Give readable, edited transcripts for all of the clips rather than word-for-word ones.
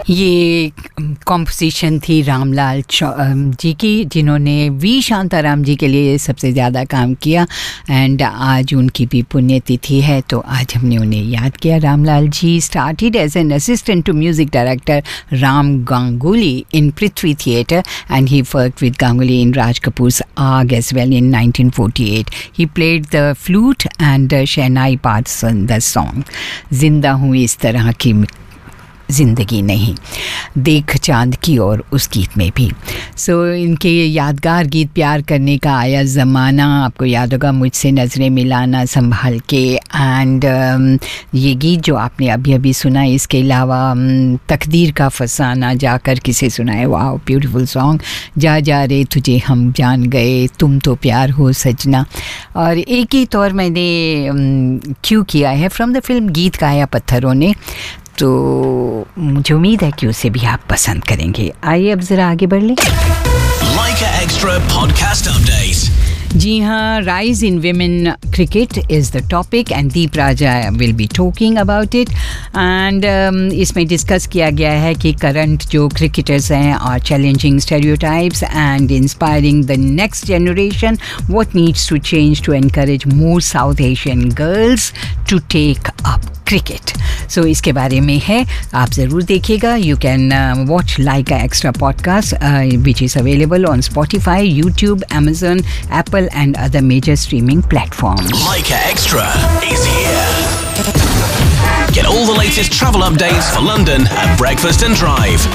ये कॉम्पोजिशन थी रामलाल जी की, जिन्होंने वी शांताराम जी के लिए सबसे ज़्यादा काम किया एंड आज उनकी भी पुण्यतिथि है, तो आज हमने उन्हें याद किया. Ramlal ji started as an assistant to music director Ram Ganguly in Prithvi Theatre, and he worked with Ganguly in Raj Kapoor's Aag as well in 1948. He played the flute and Shehnai parts in the song. जिंदा हूँ इस तरह की ज़िंदगी नहीं, देख चांद की और उस गीत में भी. इनके यादगार गीत प्यार करने का आया ज़माना, आपको याद होगा, मुझसे नज़रें मिलाना, संभाल के, एंड ये गीत जो आपने अभी अभी सुना, इसके अलावा तकदीर का फसाना, जाकर किसे सुनाए, वाह ब्यूटीफुल सॉन्ग, जा जा रे तुझे हम जान गए, तुम तो प्यार हो सजना. और एक ही तौर मैंने क्यों किया है फ्रॉम द फिल्म गीत गाया पत्थरों ने, तो मुझे उम्मीद है कि उसे भी आप पसंद करेंगे. आइए अब ज़रा आगे बढ़ लें. Leica Extra podcast update. जी हाँ, rise in women cricket is the topic and Deep Raja will be talking about it. And इसमें डिस्कस किया गया है कि करंट जो क्रिकेटर्स हैं are challenging stereotypes and inspiring the next generation. What needs to change to encourage more south Asian girls to take up cricket. सो इसके बारे में है, आप ज़रूर देखिएगा. You can watch Lyca extra podcast which is available on Spotify, YouTube, Amazon, Apple and other major streaming platforms. Leica Extra is here. Get all the latest travel updates for London at Breakfast and Drive.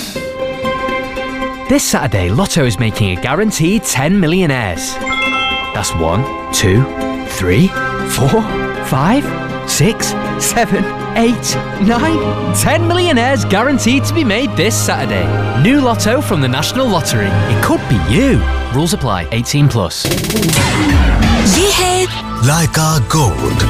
This Saturday, Lotto is making a guaranteed 10 millionaires. That's 1, 2, 3, 4, 5, 6, 7, 8, 9, 10 millionaires guaranteed to be made this Saturday. New Lotto from the National Lottery. It could be you. Rules apply. 18 plus. ये है Leica Gold.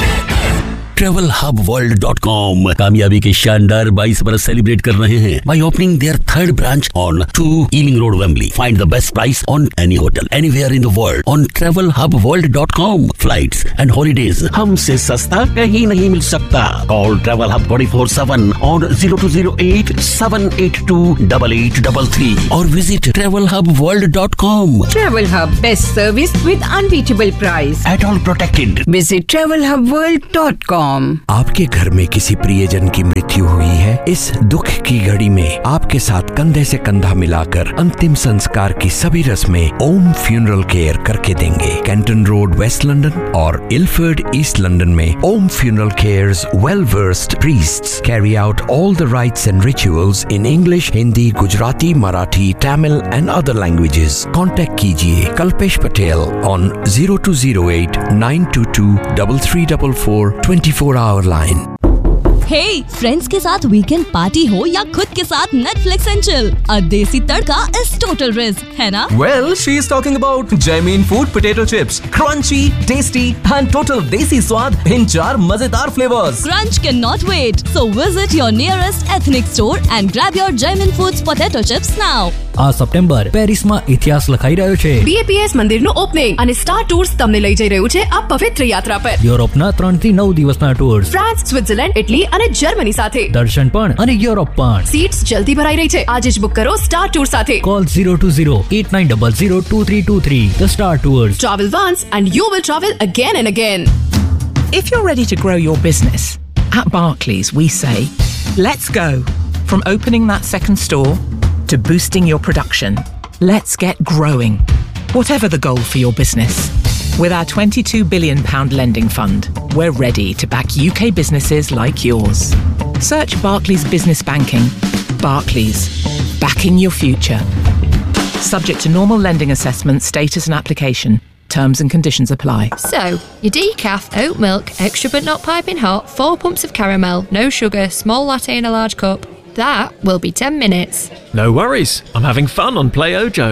TravelHubWorld.com कामयाबी के शानदार 22 बरस celebrate कर रहे हैं by opening their third branch on 2 Ealing Road, Wembley. Find the best price on any hotel anywhere in the world on TravelHubWorld.com. Flights and holidays हमसे सस्ता कहीं नहीं मिल सकता. Call Travel Hub 24/7 on 0208 782 8833 or visit TravelHubWorld.com. Travel Hub, best service with unbeatable price. At all protected. Visit TravelHubWorld.com. आपके घर में किसी प्रियजन की मृत्यु हुई है? इस दुख की घड़ी में आपके साथ कंधे से कंधा मिलाकर अंतिम संस्कार की सभी रस्में ओम फ्यूनरल केयर करके देंगे. कैंटन रोड, वेस्ट लंदन और इलफर्ड, ईस्ट लंदन में ओम funeral cares well versed priests carry out all the rights and rituals in English, Hindi, Gujarati, Marathi, Tamil and other languages. Contact कीजिए Kalpesh Patel on 0208 922 3344 24-hour line. Hey, friends के साथ weekend party हो या खुद के साथ नेटफ्लिक्स एंड चिल, अ देसी तड़का इज टोटल रिस्क, है ना? Well, she is talking about Jamin Food Potato Chips. Crunchy, tasty and total desi स्वाद in 4 मजेदार flavors. Crunch cannot wait. So visit your nearest ethnic store and grab your Jamin Foods Potato Chips now. આ September પેરિસમાં ઇતિહાસ લખાઈ રહ્યો છે. BAPS મંદિરનું opening અને સ્ટાર ટૂર્સ તમને લઈ જઈ રહ્યું છે આ પવિત્ર યાત્રા પર. યુરોપના 3 થી 9 દિવસના ટૂર્સ, ફ્રાન્સ, સ્વિટ્ઝરલેન્ડ, ઇટલી અને જર્મની સાથે. દર્શન પણ અને યુરોપ પણ. સીટ્સ જલ્દી ભરાઈ રહી છે. આજે જ બુક કરો સ્ટાર ટૂર સાથે. Call 020-8900-2323. The Star Tours. Travel once and you will travel again and again. If you're ready to grow your business, at Barclays we say, let's go. From opening that second store to boosting your production, let's get growing. Whatever the goal for your business. With our £22 billion lending fund, we're ready to back UK businesses like yours. Search Barclays Business Banking. Barclays, backing your future. Subject to normal lending assessment, status and application. Terms and conditions apply. So, your decaf, oat milk, extra but not piping hot, 4 pumps of caramel, no sugar, small latte in a large cup. That will be 10 minutes. No worries. I'm having fun on Play Ojo.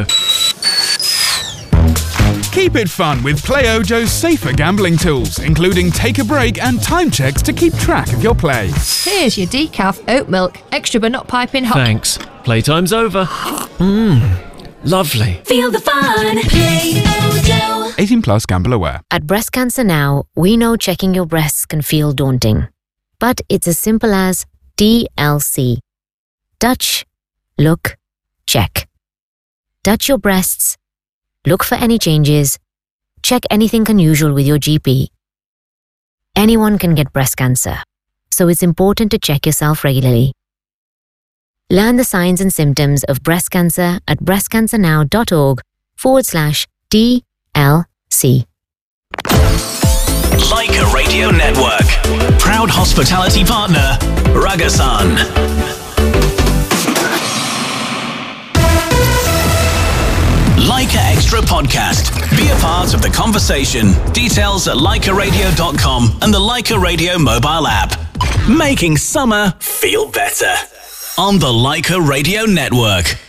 Keep it fun with Play Ojo's safer gambling tools, including take a break and time checks to keep track of your play. Here's your decaf, oat milk, extra but not piping hot. Thanks. Playtime's over. Lovely. Feel the fun. Play Ojo. 18 plus, gamble aware. At Breast Cancer Now, we know checking your breasts can feel daunting. But it's as simple as TLC. Touch, look, check. Touch your breasts. Look for any changes. Check anything unusual with your GP. Anyone can get breast cancer, so it's important to check yourself regularly. Learn the signs and symptoms of breast cancer at breastcancernow.org/TLC. Leica Radio Network. Proud hospitality partner, Ragasan. Leica Extra Podcast. Be a part of the conversation. Details at leicaradio.com and the Leica Radio mobile app. Making summer feel better on the Leica Radio Network.